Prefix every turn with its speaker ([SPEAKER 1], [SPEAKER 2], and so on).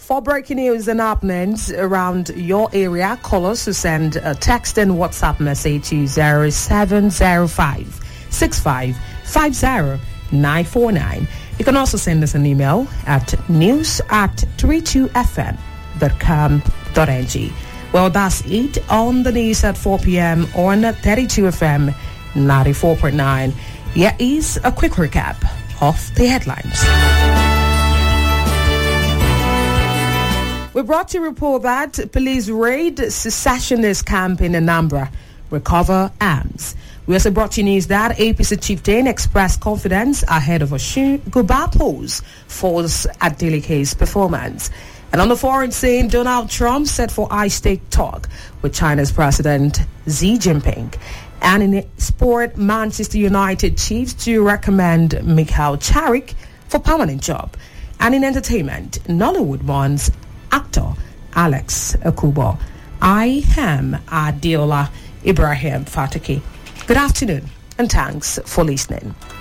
[SPEAKER 1] For breaking news and happenings around your area, call us to send a text and WhatsApp message to 0705 6550949. You can also send us an email at news@32fm.com.ng. Well, that's it on the news at 4 p.m. on 32 FM 94.9. Here is a quick recap of the headlines. We brought to report that police raid secessionist camp in Anambra, recover arms. We also brought you news that APC chieftain expressed confidence ahead of Osun Gubapo's falls at Delike's performance. And on the foreign scene, Donald Trump set for high-stake talk with China's President Xi Jinping. And in sport, Manchester United chiefs to recommend Mikhail Carrick for permanent job. And in entertainment, Nollywood wants actor Alex Akubo. I am Adiola Ibrahim Fataki. Good afternoon and thanks for listening.